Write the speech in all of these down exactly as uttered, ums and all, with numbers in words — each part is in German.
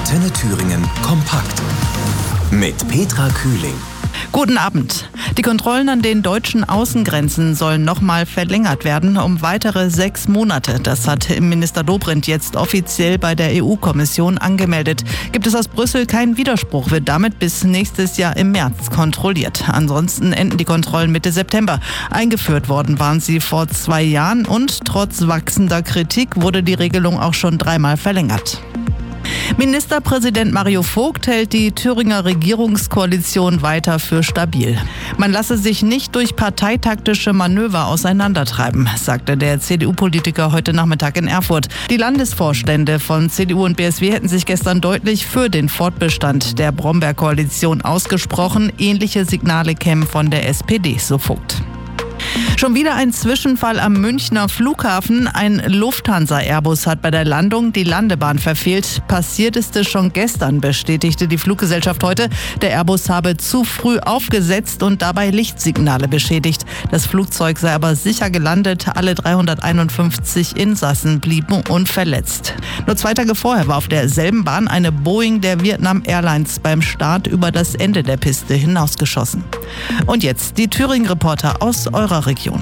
Antenne Thüringen kompakt mit Petra Kühling. Guten Abend. Die Kontrollen an den deutschen Außengrenzen sollen nochmal verlängert werden um weitere sechs Monate. Das hat Minister Dobrindt jetzt offiziell bei der E U-Kommission angemeldet. Gibt es aus Brüssel keinen Widerspruch, wird damit bis nächstes Jahr im März kontrolliert. Ansonsten enden die Kontrollen Mitte September. Eingeführt worden waren sie vor zwei Jahren und trotz wachsender Kritik wurde die Regelung auch schon dreimal verlängert. Ministerpräsident Mario Vogt hält die Thüringer Regierungskoalition weiter für stabil. Man lasse sich nicht durch parteitaktische Manöver auseinandertreiben, sagte der C D U-Politiker heute Nachmittag in Erfurt. Die Landesvorstände von C D U und B S W hätten sich gestern deutlich für den Fortbestand der Brombeer-Koalition ausgesprochen. Ähnliche Signale kämen von der S P D, so Vogt. Schon wieder ein Zwischenfall am Münchner Flughafen. Ein Lufthansa-Airbus hat bei der Landung die Landebahn verfehlt. Passiert ist es schon gestern, bestätigte die Fluggesellschaft heute. Der Airbus habe zu früh aufgesetzt und dabei Lichtsignale beschädigt. Das Flugzeug sei aber sicher gelandet. Alle dreihunderteinundfünfzig Insassen blieben unverletzt. Nur zwei Tage vorher war auf derselben Bahn eine Boeing der Vietnam Airlines beim Start über das Ende der Piste hinausgeschossen. Und jetzt die Thüringen-Reporter aus eurer Region.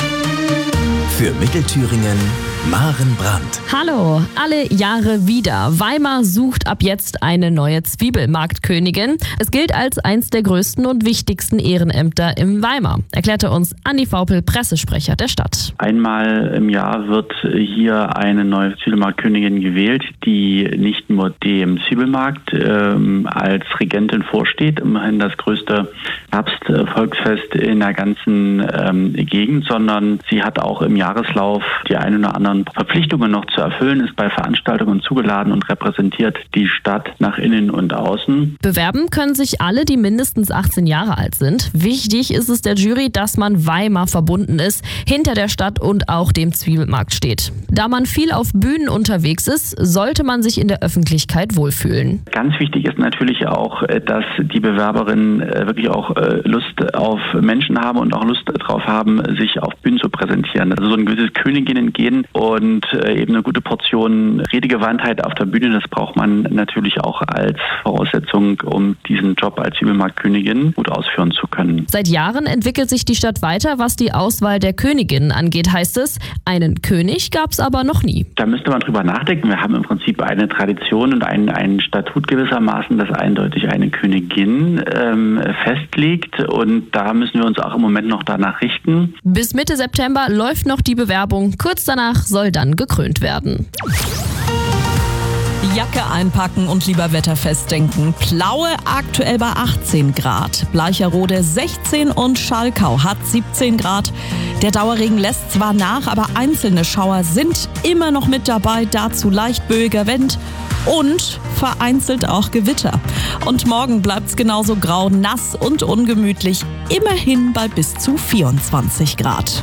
Für Mittelthüringen Maren Brandt. Hallo, alle Jahre wieder. Weimar sucht ab jetzt eine neue Zwiebelmarktkönigin. Es gilt als eins der größten und wichtigsten Ehrenämter im Weimar, erklärte uns Andi Vaupel, Pressesprecher der Stadt. Einmal im Jahr wird hier eine neue Zwiebelmarktkönigin gewählt, die nicht nur dem Zwiebelmarkt ähm, als Regentin vorsteht, immerhin das größte Herbstvolksfest in der ganzen ähm, Gegend, sondern sie hat auch im Jahreslauf die ein oder anderen Verpflichtungen noch zu erfüllen, ist bei Veranstaltungen zugeladen und repräsentiert die Stadt nach innen und außen. Bewerben können sich alle, die mindestens achtzehn Jahre alt sind. Wichtig ist es der Jury, dass man Weimar verbunden ist, hinter der Stadt und auch dem Zwiebelmarkt steht. Da man viel auf Bühnen unterwegs ist, sollte man sich in der Öffentlichkeit wohlfühlen. Ganz wichtig ist natürlich auch, dass die Bewerberinnen wirklich auch Lust auf Menschen haben und auch Lust darauf haben, sich auf Bühnen zu präsentieren. Also so ein gewisses Königinnen-Gehen und eben eine gute Portion Redegewandtheit auf der Bühne, das braucht man natürlich auch als Voraussetzung, um diesen Job als Zwiebelmarktkönigin gut ausführen zu können. Seit Jahren entwickelt sich die Stadt weiter, was die Auswahl der Königinnen angeht, heißt es. Einen König gab es aber noch nie. Da müsste man drüber nachdenken. Wir haben im Prinzip eine Tradition und ein, ein Statut gewissermaßen, das eindeutig eine Königin ähm, festlegt, und da müssen wir uns auch im Moment noch danach richten. Bis Mitte September läuft noch die Bewerbung. Kurz danach soll dann gekrönt werden. Jacke einpacken und lieber wetterfest denken. Plaue aktuell bei achtzehn Grad, Bleicherode sechzehn und Schalkau hat siebzehn Grad. Der Dauerregen lässt zwar nach, aber einzelne Schauer sind immer noch mit dabei, dazu leicht böiger Wind und vereinzelt auch Gewitter. Und morgen bleibt es genauso grau, nass und ungemütlich, immerhin bei bis zu vierundzwanzig Grad.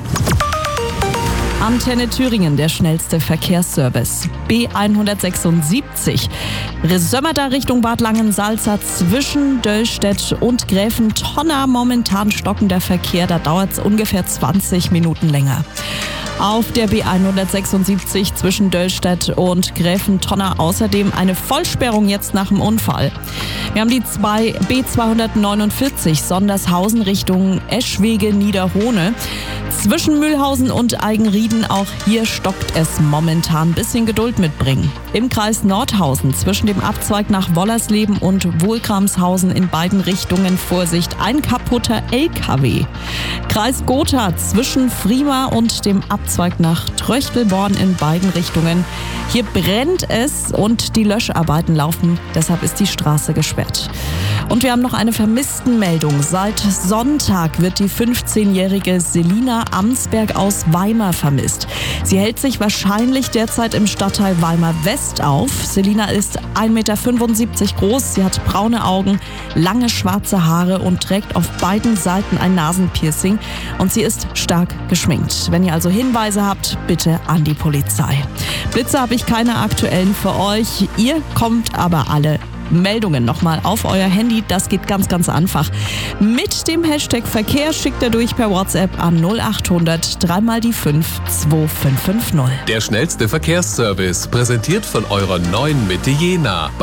Antenne Thüringen, der schnellste Verkehrsservice. B hundertsechsundsiebzig. Sömmerda Richtung Bad Langensalza zwischen Döllstedt und Gräfentonner momentan stockender Verkehr. Da dauert es ungefähr zwanzig Minuten länger. Auf der B hundertsechsundsiebzig zwischen Döllstedt und Gräfentonner außerdem eine Vollsperrung jetzt nach dem Unfall. Wir haben die B zweihundertneunundvierzig Sondershausen Richtung Eschwege-Niederhohne. Zwischen Mühlhausen und Eigenrieden, auch hier stockt es momentan. Bisschen Geduld mitbringen. Im Kreis Nordhausen zwischen dem Abzweig nach Wollersleben und Wohlkramshausen in beiden Richtungen Vorsicht, ein kaputter L K W. Kreis Gotha zwischen Frima und dem Abzweig nach Tröchtelborn in beiden Richtungen. Hier brennt es und die Löscharbeiten laufen, deshalb ist die Straße gesperrt. Und wir haben noch eine Vermisstenmeldung. Seit Sonntag wird die fünfzehnjährige Selina Amsberg aus Weimar vermisst. Sie hält sich wahrscheinlich derzeit im Stadtteil Weimar West auf. Selina ist ein Meter fünfundsiebzig groß, sie hat braune Augen, lange schwarze Haare und trägt auf beiden Seiten ein Nasenpiercing. Und sie ist stark geschminkt. Wenn ihr also Hinweise habt, bitte an die Polizei. Blitze habe ich keine aktuellen für euch. Ihr kommt aber alle Meldungen nochmal auf euer Handy. Das geht ganz, ganz einfach. Mit dem Hashtag Verkehr schickt ihr durch per WhatsApp an null achthundert drei mal die fünf zwei fünf fünf null. Der schnellste Verkehrsservice, präsentiert von eurer neuen Mitte Jena.